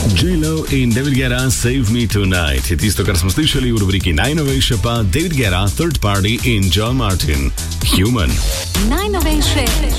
J-Lo in David Guetta Save Me Tonight je tisto, kar smo slišali v rubriki najnovejše, pa David Guetta, Third Party in John Martin, Human. Najnovejše